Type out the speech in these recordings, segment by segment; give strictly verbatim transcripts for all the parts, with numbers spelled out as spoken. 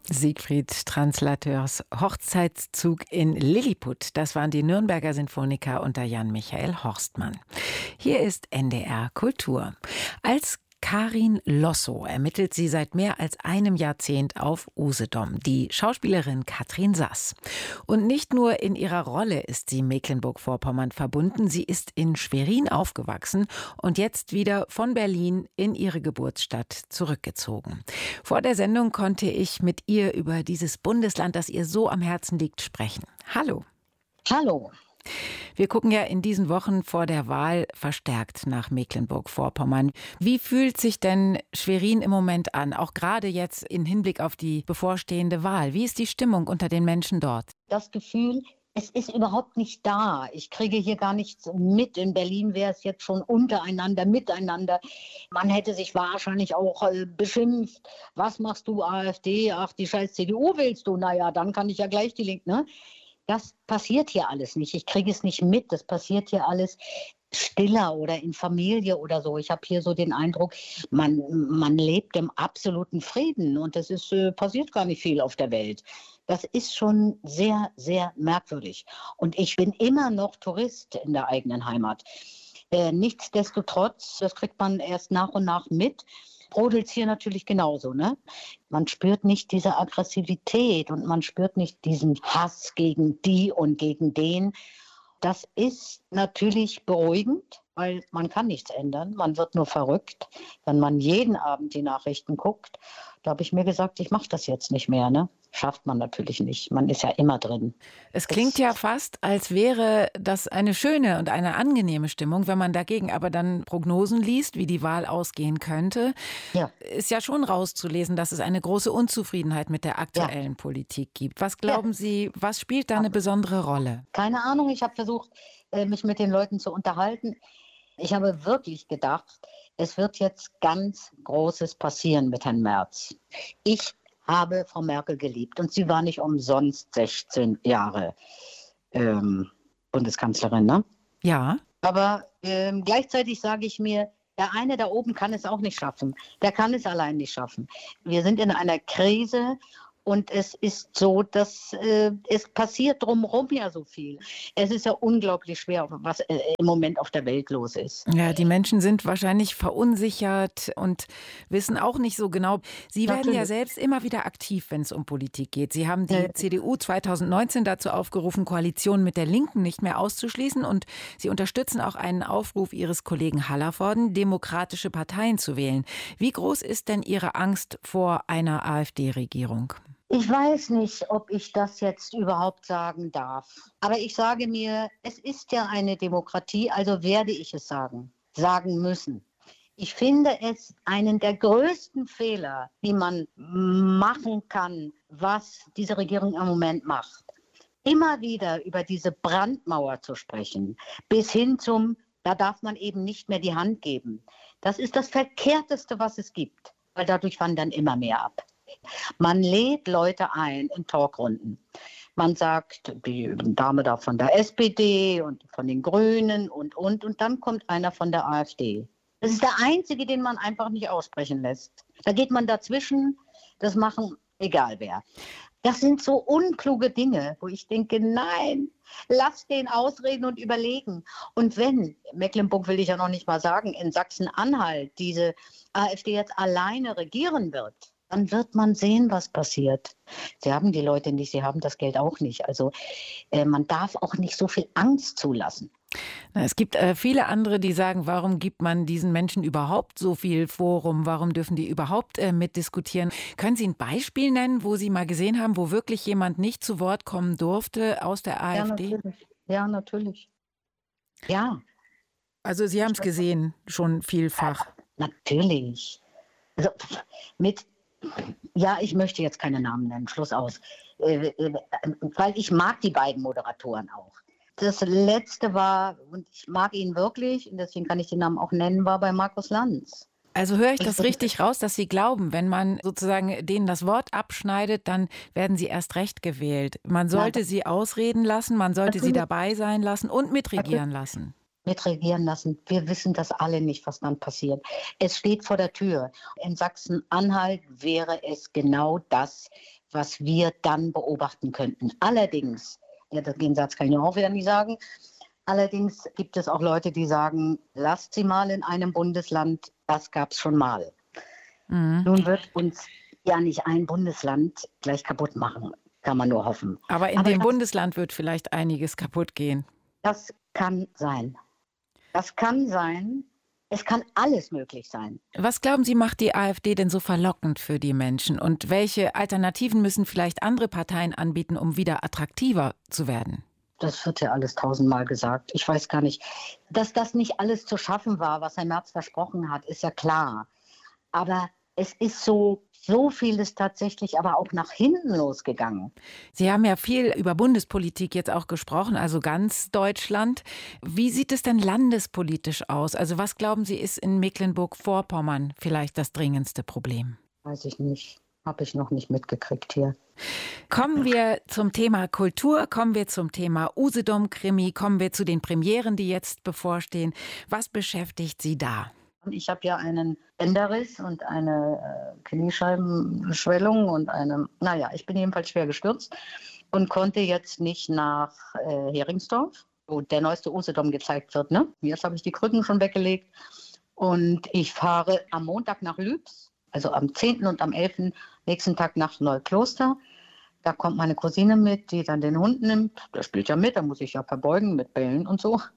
Siegfried Translateurs Hochzeitszug in Lilliput. Das waren die Nürnberger Sinfoniker unter Jan-Michael Horstmann. Hier ist N D R Kultur. Als Karin Losso ermittelt sie seit mehr als einem Jahrzehnt auf Usedom, die Schauspielerin Katrin Sass. Und nicht nur in ihrer Rolle ist sie Mecklenburg-Vorpommern verbunden, sie ist in Schwerin aufgewachsen und jetzt wieder von Berlin in ihre Geburtsstadt zurückgezogen. Vor der Sendung konnte ich mit ihr über dieses Bundesland, das ihr so am Herzen liegt, sprechen. Hallo. Hallo. Wir gucken ja in diesen Wochen vor der Wahl verstärkt nach Mecklenburg-Vorpommern. Wie fühlt sich denn Schwerin im Moment an, auch gerade jetzt im Hinblick auf die bevorstehende Wahl? Wie ist die Stimmung unter den Menschen dort? Das Gefühl, es ist überhaupt nicht da. Ich kriege hier gar nichts mit. In Berlin wäre es jetzt schon untereinander, miteinander. Man hätte sich wahrscheinlich auch äh, beschimpft. Was machst du, AfD? Ach, die scheiß C D U willst du? Naja, dann kann ich ja gleich die Linken, ne? Das passiert hier alles nicht. Ich kriege es nicht mit. Das passiert hier alles stiller oder in Familie oder so. Ich habe hier so den Eindruck, man, man lebt im absoluten Frieden und es ist, äh, passiert gar nicht viel auf der Welt. Das ist schon sehr, sehr merkwürdig. Und ich bin immer noch Tourist in der eigenen Heimat. Äh, nichtsdestotrotz, das kriegt man erst nach und nach mit, brodelt es hier natürlich genauso, ne? Man spürt nicht diese Aggressivität und man spürt nicht diesen Hass gegen die und gegen den. Das ist natürlich beruhigend, weil man kann nichts ändern. Man wird nur verrückt, wenn man jeden Abend die Nachrichten guckt. Da habe ich mir gesagt, ich mache das jetzt nicht mehr, ne? Schafft man natürlich nicht. Man ist ja immer drin. Es klingt das ja fast, als wäre das eine schöne und eine angenehme Stimmung. Wenn man dagegen aber dann Prognosen liest, wie die Wahl ausgehen könnte, ja. ist ja schon rauszulesen, dass es eine große Unzufriedenheit mit der aktuellen ja. Politik gibt. Was glauben ja. Sie, was spielt da eine besondere Rolle? Keine Ahnung. Ich habe versucht, mich mit den Leuten zu unterhalten. Ich habe wirklich gedacht, es wird jetzt ganz Großes passieren mit Herrn Merz. Ich habe Frau Merkel geliebt und sie war nicht umsonst sechzehn Jahre ähm, Bundeskanzlerin, ne? Ja. Aber ähm, gleichzeitig sage ich mir, der eine da oben kann es auch nicht schaffen. Der kann es allein nicht schaffen. Wir sind in einer Krise. Und es ist so, dass äh, es passiert drumherum ja so viel. Es ist ja unglaublich schwer, was äh, im Moment auf der Welt los ist. Ja, die Menschen sind wahrscheinlich verunsichert und wissen auch nicht so genau. Sie Natürlich. werden ja selbst immer wieder aktiv, wenn es um Politik geht. Sie haben die ja. C D U zweitausendneunzehn dazu aufgerufen, Koalitionen mit der Linken nicht mehr auszuschließen. Und Sie unterstützen auch einen Aufruf Ihres Kollegen Hallervorden, demokratische Parteien zu wählen. Wie groß ist denn Ihre Angst vor einer AfD-Regierung? Ich weiß nicht, ob ich das jetzt überhaupt sagen darf. Aber ich sage mir, es ist ja eine Demokratie, also werde ich es sagen, sagen müssen. Ich finde es einen der größten Fehler, die man machen kann, was diese Regierung im Moment macht. Immer wieder über diese Brandmauer zu sprechen, bis hin zum, da darf man eben nicht mehr die Hand geben. Das ist das Verkehrteste, was es gibt, weil dadurch wandern immer mehr ab. Man lädt Leute ein in Talkrunden. Man sagt, die Dame da von der S P D und von den Grünen und, und, und dann kommt einer von der AfD. Das ist der einzige, den man einfach nicht aussprechen lässt. Da geht man dazwischen, das machen egal wer. Das sind so unkluge Dinge, wo ich denke, nein, lass den ausreden und überlegen. Und wenn, Mecklenburg will ich ja noch nicht mal sagen, in Sachsen-Anhalt diese AfD jetzt alleine regieren wird, dann wird man sehen, was passiert. Sie haben die Leute nicht, sie haben das Geld auch nicht. Also äh, man darf auch nicht so viel Angst zulassen. Es gibt äh, viele andere, die sagen, warum gibt man diesen Menschen überhaupt so viel Forum? Warum dürfen die überhaupt äh, mitdiskutieren? Können Sie ein Beispiel nennen, wo Sie mal gesehen haben, wo wirklich jemand nicht zu Wort kommen durfte aus der AfD? Ja, natürlich. Ja, natürlich. Ja. Also Sie haben es gesehen, schon vielfach. Ja, natürlich. Also mit Ja, ich möchte jetzt keine Namen nennen, Schluss aus. Äh, äh, weil ich mag die beiden Moderatoren auch. Das letzte war, und ich mag ihn wirklich, und deswegen kann ich den Namen auch nennen, war bei Markus Lanz. Also höre ich das richtig raus, dass Sie glauben, wenn man sozusagen denen das Wort abschneidet, dann werden sie erst recht gewählt. Man sollte ja. sie ausreden lassen, man sollte Natürlich. sie dabei sein lassen und mitregieren lassen. mitregieren lassen. Wir wissen das alle nicht, was dann passiert. Es steht vor der Tür. In Sachsen-Anhalt wäre es genau das, was wir dann beobachten könnten. Allerdings, ja, den Satz kann ich auch wieder nicht sagen, allerdings gibt es auch Leute, die sagen, lasst sie mal in einem Bundesland, das gab es schon mal. Mhm. Nun wird uns ja nicht ein Bundesland gleich kaputt machen, kann man nur hoffen. Aber in Aber dem das, Bundesland wird vielleicht einiges kaputt gehen. Das kann sein. Das kann sein. Es kann alles möglich sein. Was glauben Sie, macht die AfD denn so verlockend für die Menschen? Und welche Alternativen müssen vielleicht andere Parteien anbieten, um wieder attraktiver zu werden? Das wird ja alles tausendmal gesagt. Ich weiß gar nicht. Dass das nicht alles zu schaffen war, was Herr Merz versprochen hat, ist ja klar. Aber es ist so, so vieles tatsächlich aber auch nach hinten losgegangen. Sie haben ja viel über Bundespolitik jetzt auch gesprochen, also ganz Deutschland. Wie sieht es denn landespolitisch aus? Also was glauben Sie, ist in Mecklenburg-Vorpommern vielleicht das dringendste Problem? Weiß ich nicht. Habe ich noch nicht mitgekriegt hier. Kommen wir zum Thema Kultur, kommen wir zum Thema Usedom-Krimi, kommen wir zu den Premieren, die jetzt bevorstehen. Was beschäftigt Sie da? Ich habe ja einen Bänderriss und eine äh, Kniescheibenschwellung und eine, naja, ich bin jedenfalls schwer gestürzt und konnte jetzt nicht nach äh, Heringsdorf, wo der neueste Usedom gezeigt wird. Ne? Jetzt habe ich die Krücken schon weggelegt und ich fahre am Montag nach Lübs, also am zehnten und am elften nächsten Tag nach Neukloster. Da kommt meine Cousine mit, die dann den Hund nimmt. Der spielt ja mit, da muss ich ja verbeugen mit Bällen und so.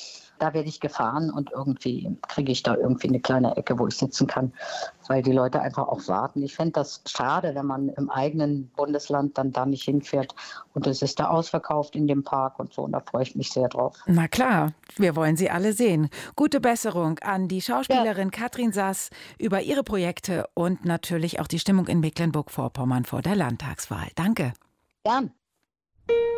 Da werde ich gefahren und irgendwie kriege ich da irgendwie eine kleine Ecke, wo ich sitzen kann, weil die Leute einfach auch warten. Ich fände das schade, wenn man im eigenen Bundesland dann da nicht hinfährt und es ist da ausverkauft in dem Park und so. Und da freue ich mich sehr drauf. Na klar, wir wollen Sie alle sehen. Gute Besserung an die Schauspielerin ja. Katrin Sass über ihre Projekte und natürlich auch die Stimmung in Mecklenburg-Vorpommern vor der Landtagswahl. Danke. Gern.